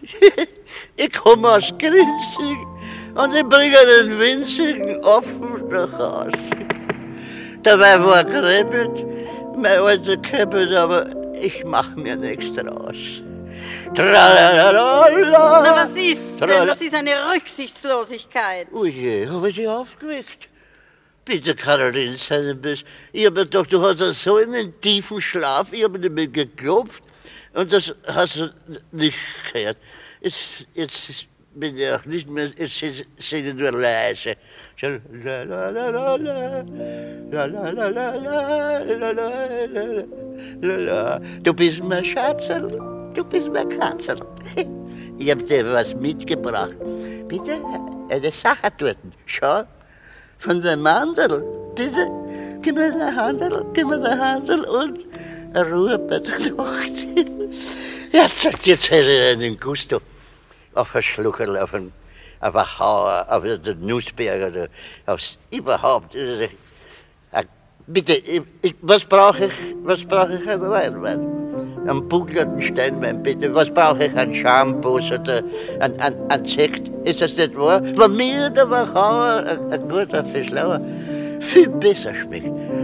Ich komme aus Grinzing und ich bringe den winzigen Apfel nach Hause. Dabei war gerebelt, mein alter Käppel, aber ich mach mir nichts draus. Tralalala. Na, was ist denn? Das ist eine Rücksichtslosigkeit. Oh je, hab ich dich aufgeweckt? Bitte, Caroline, sei nicht böse. Ich hab mir gedacht, du hast so einen tiefen Schlaf, ich hab nicht mehr geglaubt und das hast du nicht gehört. Jetzt bin ich auch nicht mehr, jetzt singe ich nur leise. Du bist mein Schatzerl, du bist mein Katzerl. Ich hab dir was mitgebracht. Bitte, eine Sache dort. Schau, von der Mandel. Bitte, gib mir eine Handel, und eine Ruhe bei der Nacht. Jetzt hätte ich einen Gusto auf ein Schluckerl, auf ein Hauer, auf den Nussberg oder aufs überhaupt. Bitte, was brauche ich an Wein? Einen bugelnden Steinwein, bitte. Was brauche ich an Shampoos oder an Sekt? Ist das nicht wahr? Wenn mir der Wachauer ein guter Fischlauer viel besser schmeckt.